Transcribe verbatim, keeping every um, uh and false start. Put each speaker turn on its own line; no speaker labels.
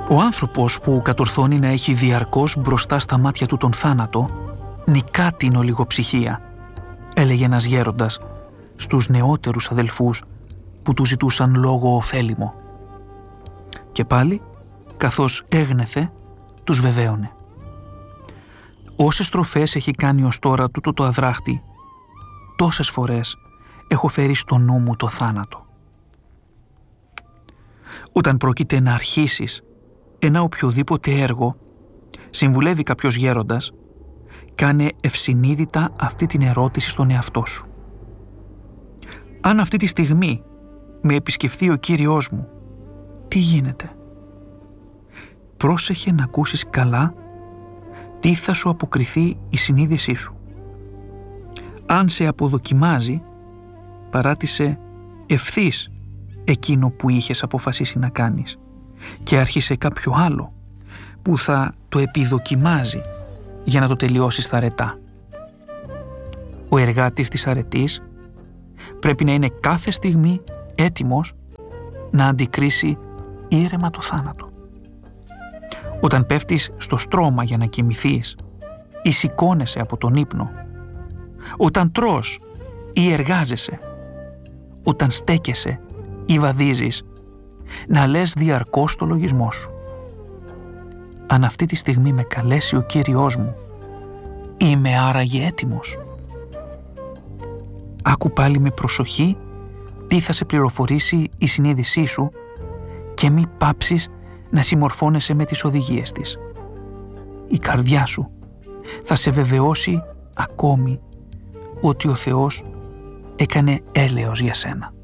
Ο άνθρωπος που κατορθώνει να έχει διαρκώς μπροστά στα μάτια του τον θάνατο, νικά την ολιγοψυχία, έλεγε ένας γέροντας στους νεότερους αδελφούς που του ζητούσαν λόγο ωφέλιμο. Και πάλι, καθώς έγνεθε, τους βεβαίωνε. Όσες στροφές έχει κάνει ως τώρα τούτο το αδράχτη, τόσες φορές έχω φέρει στο νου μου το θάνατο. Όταν πρόκειται να αρχίσεις ένα οποιοδήποτε έργο, συμβουλεύει κάποιος γέροντας, κάνε ευσυνείδητα αυτή την ερώτηση στον εαυτό σου. Αν αυτή τη στιγμή με επισκεφθεί ο Κύριος μου, τι γίνεται? Πρόσεχε να ακούσεις καλά τι θα σου αποκριθεί η συνείδησή σου. Αν σε αποδοκιμάζει, παράτησε ευθύς εκείνο που είχες αποφασίσει να κάνεις και άρχισε κάποιο άλλο που θα το επιδοκιμάζει για να το τελειώσεις θα αρετά. Ο εργάτης της αρετής πρέπει να είναι κάθε στιγμή έτοιμος να αντικρίσει ήρεμα το θάνατο. Όταν πέφτεις στο στρώμα για να κοιμηθείς ή σηκώνεσαι από τον ύπνο, όταν τρως ή εργάζεσαι, όταν στέκεσαι ή βαδίζεις, να λες διαρκώς το λογισμό σου. Αν αυτή τη στιγμή με καλέσει ο Κύριος μου, είμαι άραγε έτοιμος? Άκου πάλι με προσοχή τι θα σε πληροφορήσει η συνείδησή σου και μη πάψεις να συμμορφώνεσαι με τις οδηγίες της. Η καρδιά σου θα σε βεβαιώσει ακόμη ότι ο Θεός έκανε έλεος για σένα.